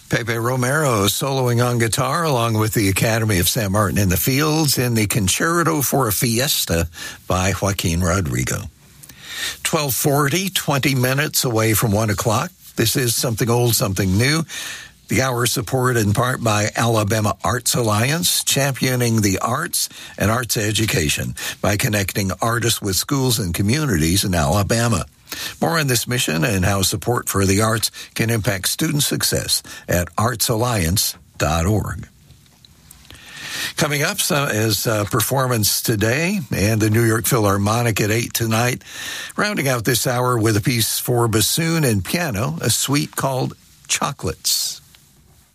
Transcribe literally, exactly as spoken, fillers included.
Pepe Romero soloing on guitar along with the Academy of San Martin in the Fields in the Concerto for a Fiesta by Joaquin Rodrigo. twelve forty, twenty minutes away from one o'clock. This is Something Old, Something New. The hour supported in part by Alabama Arts Alliance, championing the arts and arts education by connecting artists with schools and communities in Alabama. More on this mission and how support for the arts can impact student success at arts alliance dot org. Coming up is a performance today and the New York Philharmonic at eight tonight. Rounding out this hour with a piece for bassoon and piano, a suite called Chocolates.